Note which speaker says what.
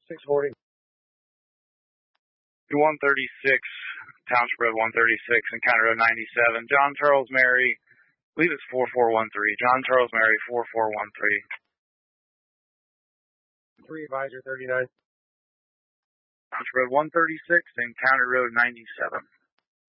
Speaker 1: 640.
Speaker 2: 136, Township Road 136 and County Road 97. John Charles Mary, I believe it's 4413. John Charles Mary, 4413.
Speaker 1: 3 Advisor 39.
Speaker 2: Township Road 136 and County Road 97.